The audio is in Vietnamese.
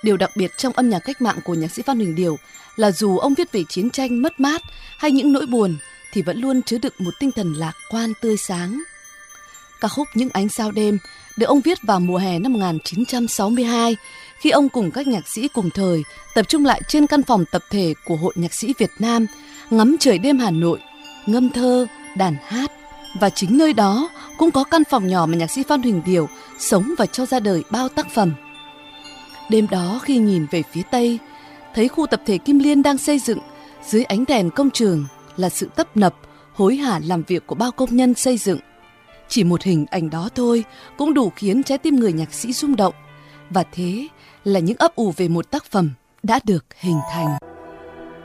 Điều đặc biệt trong âm nhạc cách mạng của nhạc sĩ Phan Huỳnh Điểu là dù ông viết về chiến tranh, mất mát hay những nỗi buồn thì vẫn luôn chứa đựng một tinh thần lạc quan tươi sáng. Ca khúc Những ánh sao đêm được ông viết vào mùa hè năm 1962 khi ông cùng các nhạc sĩ cùng thời tập trung lại trên căn phòng tập thể của Hội Nhạc sĩ Việt Nam, ngắm trời đêm Hà Nội, ngâm thơ, đàn hát. Và chính nơi đó cũng có căn phòng nhỏ mà nhạc sĩ Phan Huỳnh Điểu sống và cho ra đời bao tác phẩm. Đêm đó khi nhìn về phía Tây, thấy khu tập thể Kim Liên đang xây dựng dưới ánh đèn công trường là sự tấp nập, hối hả làm việc của bao công nhân xây dựng. Chỉ một hình ảnh đó thôi cũng đủ khiến trái tim người nhạc sĩ rung động. Và thế là những ấp ủ về một tác phẩm đã được hình thành.